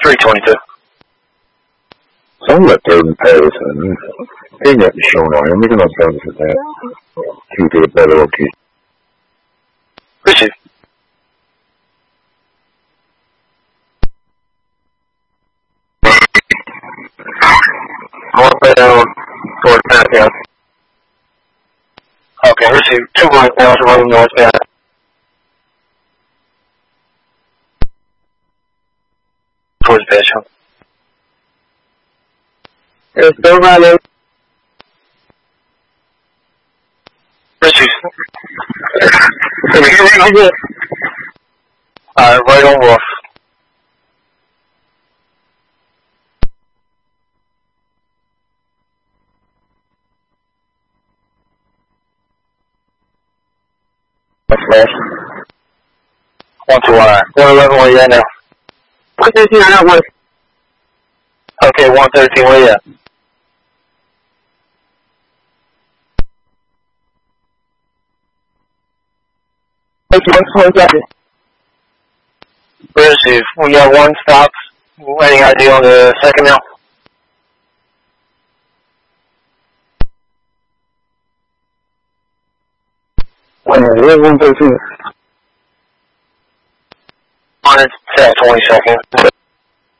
322. So I'm at 3rd and Patterson. Ain't nothing showing on him. We can service with that. Can get a better location. Received. Northbound towards Pantheon. Okay, received. 2 northbound, running northbound. Towards Bishop. It's still running. Received. Can you hear me? Right on Wolf. Flash. 121. 111, where you at now? 113 on that one. Okay, 113, where you at? Received. We got 1 stop. Waiting ID on the second now. Where's 113? On its 20 seconds.